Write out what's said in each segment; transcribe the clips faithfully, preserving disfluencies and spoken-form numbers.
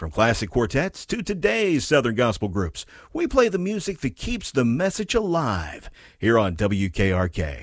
From classic quartets to today's Southern gospel groups, we play the music that keeps the message alive here on W K R K.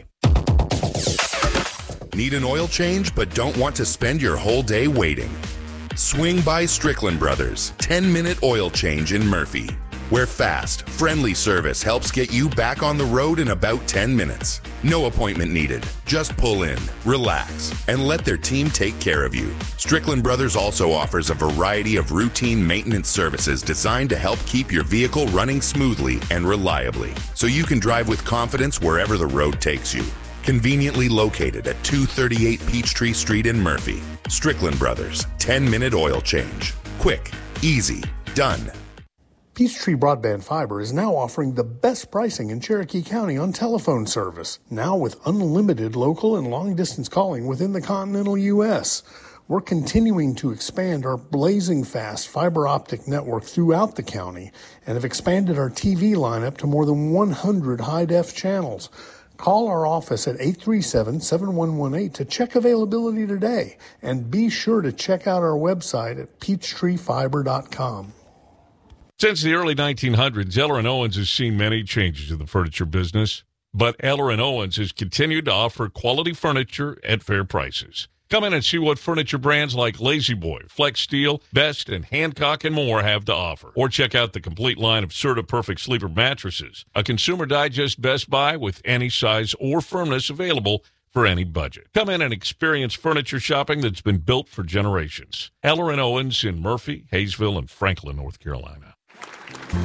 Need an oil change but don't want to spend your whole day waiting? Swing by Strickland Brothers ten-minute oil change in Murphy, where fast, friendly service helps get you back on the road in about ten minutes. No appointment needed. Just pull in, relax, and let their team take care of you. Strickland Brothers also offers a variety of routine maintenance services designed to help keep your vehicle running smoothly and reliably, so you can drive with confidence wherever the road takes you. Conveniently located at two thirty-eight Peachtree Street in Murphy. Strickland Brothers, ten-minute oil change. Quick, easy, done. Peachtree Broadband Fiber is now offering the best pricing in Cherokee County on telephone service, now with unlimited local and long-distance calling within the continental U S. We're continuing to expand our blazing fast fiber optic network throughout the county and have expanded our T V lineup to more than one hundred high-def channels. Call our office at eight three seven, seven one one eight to check availability today, and be sure to check out our website at peachtree fiber dot com. Since the early nineteen hundreds, Eller and Owens has seen many changes in the furniture business, but Eller and Owens has continued to offer quality furniture at fair prices. Come in and see what furniture brands like Lazy Boy, Flex Steel, Best, and Hancock and more have to offer. Or check out the complete line of Serta Perfect Sleeper mattresses, a Consumer Digest Best Buy with any size or firmness available for any budget. Come in and experience furniture shopping that's been built for generations. Eller and Owens in Murphy, Hayesville, and Franklin, North Carolina.